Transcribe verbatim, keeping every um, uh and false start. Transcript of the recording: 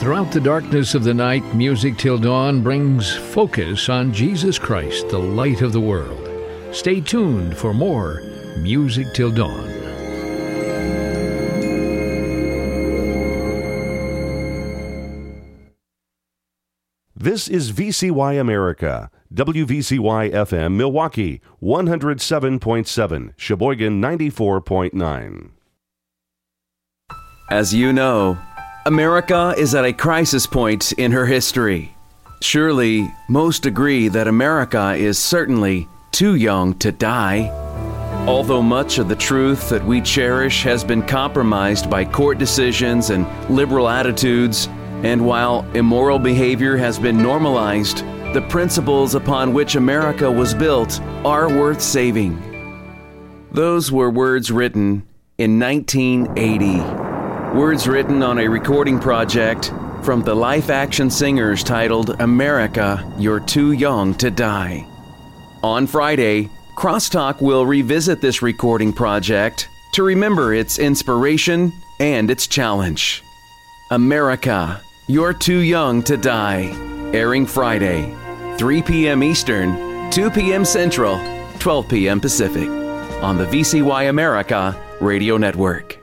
Throughout the darkness of the night, Music Till Dawn brings focus on Jesus Christ, the light of the world. Stay tuned for more Music Till Dawn. This is V C Y America, W V C Y F M Milwaukee, one oh seven point seven, Sheboygan ninety-four point nine. As you know, America is at a crisis point in her history. Surely, most agree that America is certainly too young to die. Although much of the truth that we cherish has been compromised by court decisions and liberal attitudes, and while immoral behavior has been normalized, the principles upon which America was built are worth saving. Those were words written in nineteen eighty. Words written on a recording project from the Life Action Singers titled America, You're Too Young to Die. On Friday, Crosstalk will revisit this recording project to remember its inspiration and its challenge. America, You're Too Young to Die, airing Friday, three p.m. Eastern, two p.m. Central, twelve p.m. Pacific, on the V C Y America Radio Network.